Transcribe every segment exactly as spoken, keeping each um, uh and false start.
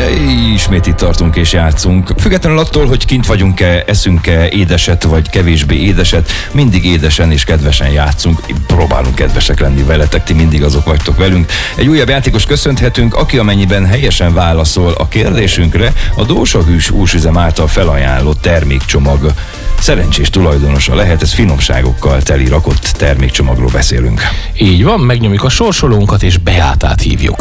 ismét itt tartunk és játszunk. Függetlenül attól, hogy kint vagyunk-e, eszünk-e édeset vagy kevésbé édeset, mindig édesen és kedvesen játszunk. Próbálunk kedvesek lenni veletek, ti mindig azok vagytok velünk. Egy újabb játékos köszönhetünk, aki amennyiben helyesen válaszol a kérdésünkre, a Dósa Hús húsüzem által felajánlott termékcsomag szerencsés tulajdonosa lehet. Ez finomságokkal teli rakott termékcsomagról beszélünk. Így van, megnyomjuk a sorsolónkat és Beátát hívjuk.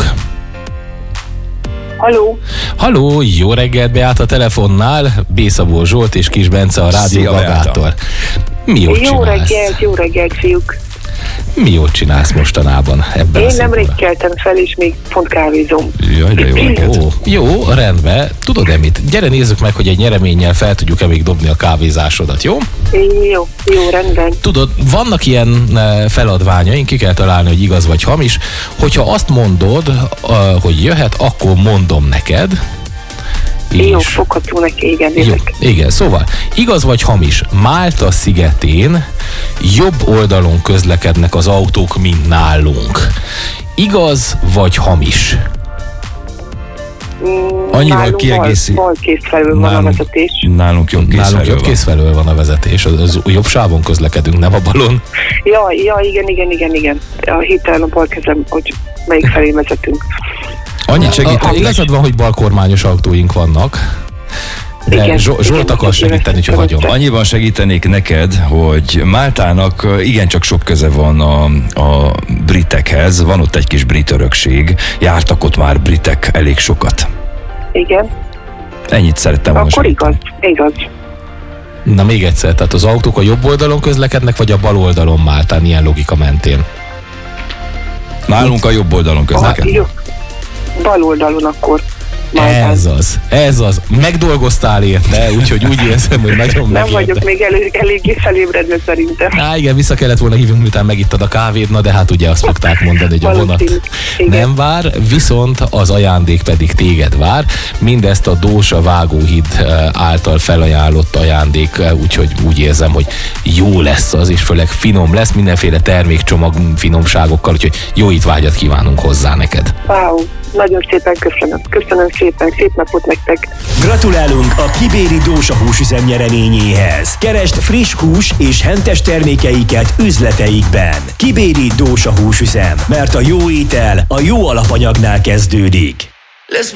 Halló! Halló, jó reggelt, Beáta telefonnál, B-Szabó Zsolt és Kis Bence a Rádió Gagától. Mi jót Jó csinálsz? reggelt, jó reggelt, fiúk! Mi jót csinálsz mostanában ebben Én a nemrég színben? keltem fel, és még pont kávézom. Jaj, de jó reggelt. Ó, jó, rendben. Tudod-e mit? Gyere nézzük meg, hogy egy nyereménnyel fel tudjuk-e még dobni a kávézásodat, jó? Jó, jó, rendben. Tudod, vannak ilyen e, feladványaink, ki kell találni, hogy igaz vagy hamis. Hogyha azt mondod, a, hogy jöhet, akkor mondom neked. Jó, fogható neki, igen, Jó, nézek. igen, szóval, igaz vagy hamis, Málta szigetén jobb oldalon közlekednek az autók, mint nálunk. Igaz vagy hamis? Annyival Nálunk kiegészi- bal, bal kész felül van a Nálunk, vezetés. nálunk jobb kész Nálunk felől jobb van. kész felől van a vezetés, az, az jobb sávon közlekedünk, nem a balon. Ja, ja, igen, igen, igen, igen. A hirtelen a bal kezem, hogy melyik felé vezetünk. Annyit A, a, segítek igazad van, hogy balkormányos autóink vannak, de Igen, Zso- Zsolt igen, akar igen, segíteni, hogy igen. hagyom. Annyiban segítenék neked, hogy Máltának igencsak sok köze van a, a britekhez, van ott egy kis brit örökség, jártak ott már britek elég sokat. Igen. Ennyit szerettem volna Akkor segíteni. igaz, igaz. Na még egyszer, tehát az autók a jobb oldalon közlekednek, vagy a bal oldalon Máltán, ilyen logika mentén? Nálunk a jobb oldalon Ah, közlekednek. jó. Bal oldalon akkor. Máltán. Ez az, ez az. Megdolgoztál érte, úgyhogy úgy érzem, hogy nagyon Nem megérte. vagyok még elég, eléggé felébredve szerintem. Á, igen, vissza kellett volna hívnunk, miután megittad a kávét, na de hát ugye azt szokták mondani, hogy a vonat Valószínű. Igen. nem vár, viszont az ajándék pedig téged vár. Mindezt a Dósa Vágóhíd által felajánlott ajándék, úgyhogy úgy érzem, hogy jó lesz az, és főleg finom lesz, mindenféle termékcsomag finomságokkal, úgyhogy jó étvágyat kívánunk hozzá neked. Wow, nagyon szépen köszönöm. Köszönöm szépen, szép napot nektek. Gratulálunk a Kibéri Dósa húsüzem nyereményéhez. Keresd friss hús és hentes termékeiket üzleteikben. Kibéri Dósa húsüzem, mert a jó étel a jó alapanyagnál kezdődik.